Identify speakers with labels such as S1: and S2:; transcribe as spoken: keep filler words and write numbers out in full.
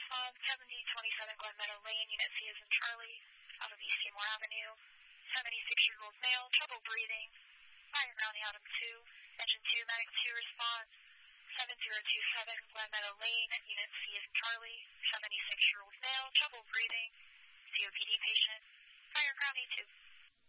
S1: Um, seventy twenty-seven Glen Meadow Lane, Unit C is in Charlie, out of East Seymour Avenue. seventy-six-year-old male, trouble breathing. Fire ground Adam two, engine two, medic two response. seven zero two seven Glen Meadow Lane, Unit C is in Charlie. seventy-six-year-old male, trouble breathing. C O P D patient. Fire ground E two.